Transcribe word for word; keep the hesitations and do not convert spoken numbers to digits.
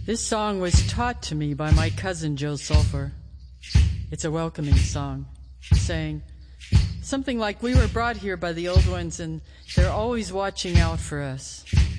This song was taught to me by my cousin Joe Sulphur. It's a welcoming song, saying something like, we were brought here by the old ones and they're always watching out for us.